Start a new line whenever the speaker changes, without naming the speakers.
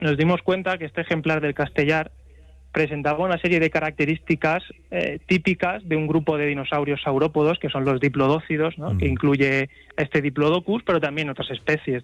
nos dimos cuenta que este ejemplar del castellar presentaba una serie de características típicas de un grupo de dinosaurios saurópodos, que son los diplodócidos, ¿no? Que incluye a este Diplodocus, pero también otras especies